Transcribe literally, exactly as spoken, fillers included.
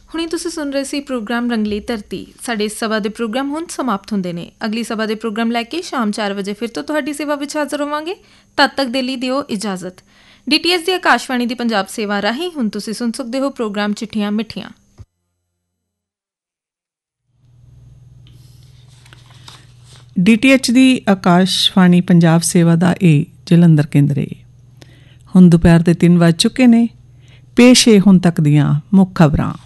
ਹੁਣੀ ਤੁਸੀਂ ਸੁਣ ਰਹੇ ਸੀ ਪ੍ਰੋਗਰਾਮ ਰੰਗਲੀ ਧਰਤੀ। ਸਾਡੇ ਇਸ ਸਭਾ ਦੇ ਪ੍ਰੋਗਰਾਮ ਹੁਣ ਸਮਾਪਤ ਹੁੰਦੇ ਨੇ। ਅਗਲੀ ਸਭਾ ਦੇ ਪ੍ਰੋਗਰਾਮ ਲੈ ਕੇ ਸ਼ਾਮ ਚਾਰ ਵਜੇ ਫਿਰ ਤੋਂ ਤੁਹਾਡੀ ਸੇਵਾ ਵਿੱਚ ਹਾਜ਼ਰ ਹੋਵਾਂਗੇ। ਤਦ ਤੱਕ ਦੇ ਲਈ ਦਿਓ ਇਜਾਜ਼ਤ। ਡੀ ਟੀ ਐਸ ਦੀ ਆਕਾਸ਼ਵਾਣੀ ਦੀ ਪੰਜਾਬ ਸੇਵਾ ਰਾਹੀਂ ਹੁਣ ਤੁਸੀਂ ਸੁਣ ਸਕਦੇ ਹੋ ਪ੍ਰੋਗਰਾਮ ਚਿੱਠੀਆਂ ਮਿੱਠੀਆਂ। ਡੀ ਟੀ ਐਚ ਦੀ ਆਕਾਸ਼ਵਾਣੀ ਪੰਜਾਬ ਸੇਵਾ ਦਾ ਇਹ ਜਲੰਧਰ ਕੇਂਦਰ ਹੈ। ਹੁਣ ਦੁਪਹਿਰ ਦੇ ਤਿੰਨ ਵੱਜ ਚੁੱਕੇ ਨੇ। ਪੇਸ਼ ਹੈ ਹੁਣ ਤੱਕ ਦੀਆਂ ਮੁੱਖ ਖਬਰਾਂ।